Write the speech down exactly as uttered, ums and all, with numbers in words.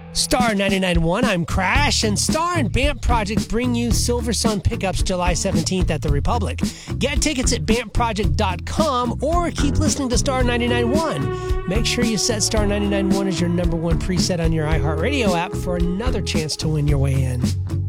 Star ninety-nine point one, I'm Crash, and Star and B A M P Project bring you Silver Sun Pickups July seventeenth at the Republic. Get tickets at B A M P project dot com or keep listening to Star ninety-nine point one. Make sure you set Star ninety-nine point one as your number one preset on your iHeartRadio app for another chance to win your way in.